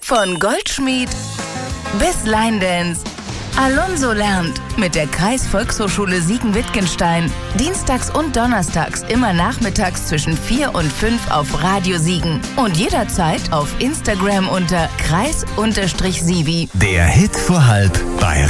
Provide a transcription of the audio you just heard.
Von Goldschmied bis Line Dance. Alonso lernt mit der Kreisvolkshochschule Siegen-Wittgenstein. Dienstags und donnerstags immer nachmittags zwischen 4 und 5 auf Radio Siegen. Und jederzeit auf Instagram unter Kreis-Sivi. Der Hit vor halb bei